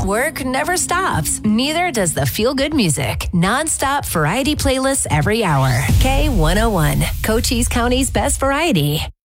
Work never stops. Neither does the feel-good music. Non-stop variety playlists every hour. K101, Cochise County's best variety.